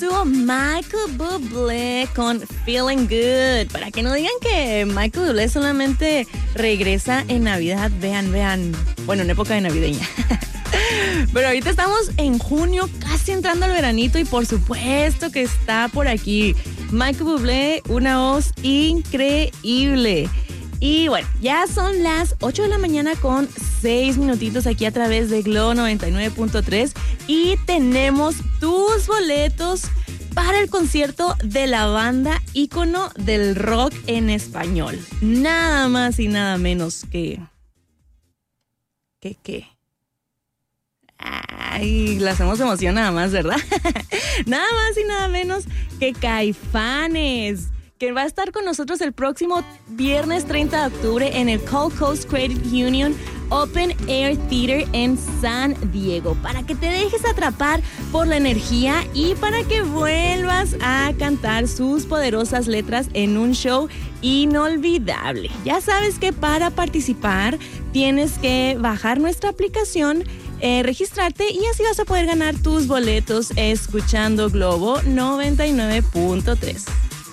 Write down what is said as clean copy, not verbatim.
estuvo Michael Bublé con Feeling Good. Para que no digan que Michael Bublé solamente regresa en Navidad, vean. Bueno, en época de navideña. Pero ahorita estamos en junio, casi entrando al veranito, y por supuesto que está por aquí Michael Bublé, una voz increíble. Y bueno, ya son las 8 de la mañana con 6 minutitos aquí a través de Globo 99.3 y tenemos tus boletos para el concierto de la banda ícono del rock en español. Nada más y nada menos que... ¿Qué? Ay, la hacemos emoción nada más, ¿verdad? Nada más y nada menos que Caifanes, que va a estar con nosotros el próximo viernes 30 de octubre en el Gold Coast Credit Union Open Air Theater en San Diego, para que te dejes atrapar por la energía y para que vuelvas a cantar sus poderosas letras en un show inolvidable. Ya sabes que para participar tienes que bajar nuestra aplicación, registrarte y así vas a poder ganar tus boletos escuchando Globo 99.3.